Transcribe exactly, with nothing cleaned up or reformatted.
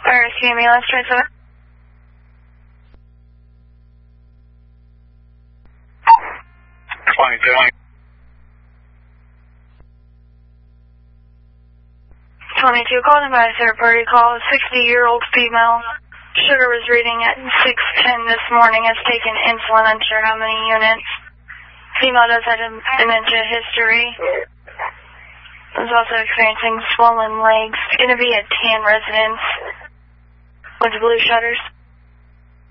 Or excuse me, let's try seven. twenty-two. twenty-two, called in by a third party call. A sixty-year-old female. Sugar was reading at six ten this morning. Has taken insulin, unsure how many units. Female does have dementia history. Is also experiencing swollen legs. It's going to be a tan residence with blue shutters.